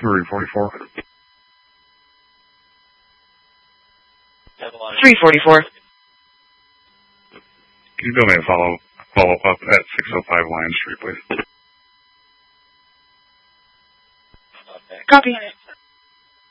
344. 344. Can you build me a follow-up up at 605 Lion Street, please? Copy.